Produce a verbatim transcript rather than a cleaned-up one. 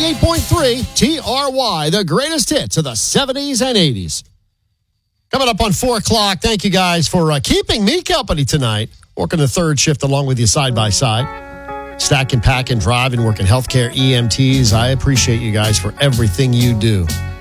ninety-eight point three T R Y, the greatest hits of the seventies and eighties. Coming up on four o'clock, thank you guys for uh, keeping me company tonight. Working the third shift along with you side by side. Stack and pack and drive and working healthcare E M Ts. I appreciate you guys for everything you do.